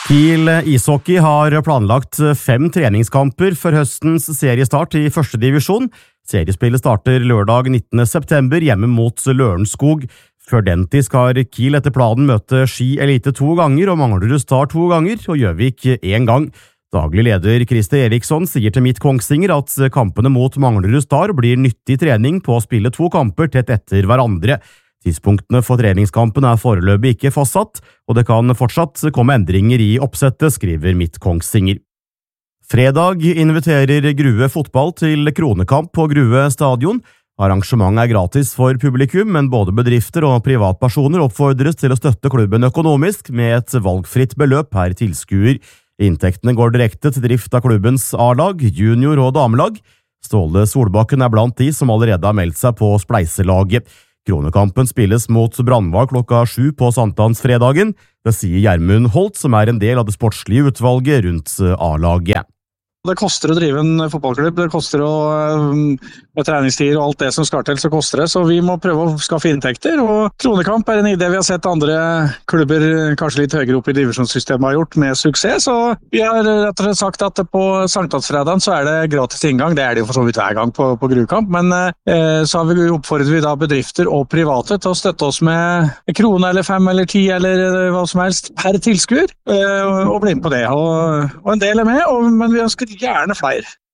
Kiel ishockey har planlagt 5 treningskamper for høstens seriestart i første divisjon. Seriespillet starter lørdag 19. september hjemme mot Lørenskog. Før den tid skal Kiel etter planen møte Ski Elite 2 ganger og Manglerud Star 2 ganger og Gjøvik 1 gang. Daglig leder Christer Eriksson sier til Midt Kongsvinger at kampene mot Manglerud Star blir nyttig trening på å spille 2 kamper tett etter hverandre. Tidspunktene for treningskampen er foreløpig ikke fastsatt, og det kan fortsatt komme endringer i oppsettet, skriver Midt Kongsvinger. Fredag inviterer Grue fotball til kronekamp på Grue stadion. Arrangementet er gratis for publikum, men både bedrifter og privatpersoner oppfordres til å støtte klubben økonomisk med et valgfritt beløp per tilskuer. Inntektene går direkte til drift av klubbens A-lag, junior- og damelag. Ståle Solbakken er blant de som allerede har meldt seg på spleiselaget. Kronekampen spilles mot Brandval klokka 7 på sankthansfredagen. Det sier Gjermund Holt, som er en del av det sportslige utvalget rundt A-laget. Det koster å drive en fotballklubb, det koster med treningstider og alt det som skal til, så koster det, så vi må prøve å skaffe inntekter, og kronekamp er en idé vi har sett andre klubber kanskje litt høyere opp i divisjonssystemet har gjort med suksess, så vi har rett og slett sagt at på sankthansfredagen så er det gratis inngang, det er det jo for så vidt hver gang på Grukamp, men så har vi oppfordret vi da bedrifter og private til å støtte oss med en krone eller 5 eller 10 eller hva som helst per tilskuer, og bli med på det, og en del er med, men vi ønsker gjerne flere.